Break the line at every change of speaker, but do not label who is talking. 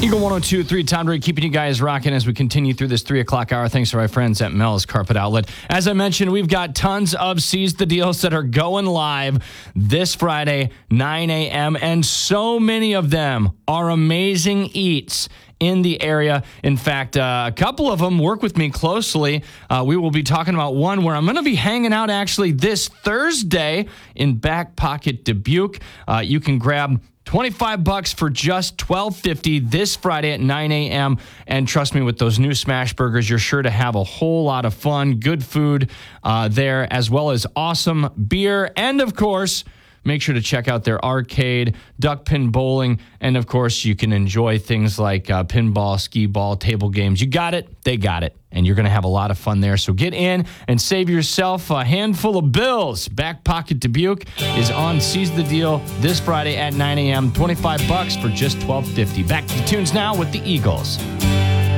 Eagle 102.3, Tom Ray, keeping you guys rocking as we continue through this 3 o'clock hour. Thanks to our friends at Mel's Carpet Outlet. As I mentioned, we've got tons of Seize the Deals that are going live this Friday, 9 a.m., and so many of them are amazing eats in the area. In fact, a couple of them work with me closely. We will be talking about one where I'm going to be hanging out actually this Thursday in Back Pocket Dubuque. You can grab $25 for just $12.50 this Friday at 9 a.m. And trust me, with those new smash burgers, you're sure to have a whole lot of fun, good food there, as well as awesome beer. And of course, make sure to check out their arcade, duck pin bowling, and of course, you can enjoy things like pinball, skee ball, table games. You got it, they got it, and you're going to have a lot of fun there. So get in and save yourself a handful of bills. Back Pocket Dubuque is on Seize the Deal this Friday at 9 a.m. $25 for just $12.50. Back to the tunes now with the Eagles.